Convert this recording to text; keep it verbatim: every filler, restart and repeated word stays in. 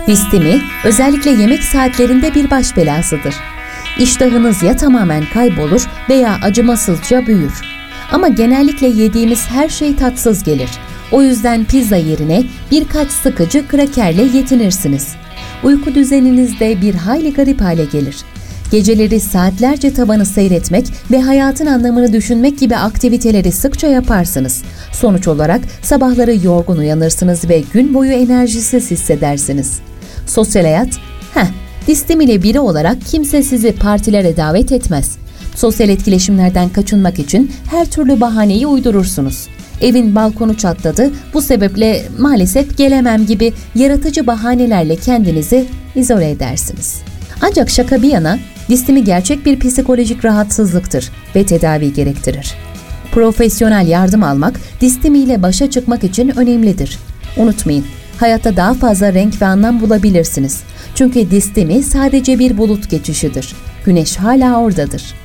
Distimi özellikle yemek saatlerinde bir baş belasıdır. İştahınız ya tamamen kaybolur veya acımasızca büyür. Ama genellikle yediğimiz her şey tatsız gelir. O yüzden pizza yerine birkaç sıkıcı krakerle yetinirsiniz. Uyku düzeniniz de bir hayli garip hale gelir. Geceleri saatlerce tavanı seyretmek ve hayatın anlamını düşünmek gibi aktiviteleri sıkça yaparsınız. Sonuç olarak sabahları yorgun uyanırsınız ve gün boyu enerjisiz hissedersiniz. Sosyal hayat, heh, Distim ile biri olarak kimse sizi partilere davet etmez. Sosyal etkileşimlerden kaçınmak için her türlü bahaneyi uydurursunuz. Evin balkonu çatladı, bu sebeple maalesef gelemem gibi yaratıcı bahanelerle kendinizi izole edersiniz. Ancak şaka bir yana, distimi gerçek bir psikolojik rahatsızlıktır ve tedavi gerektirir. Profesyonel yardım almak, distimiyle başa çıkmak için önemlidir. Unutmayın, hayatta daha fazla renk ve anlam bulabilirsiniz. Çünkü distimi sadece bir bulut geçişidir. Güneş hala oradadır.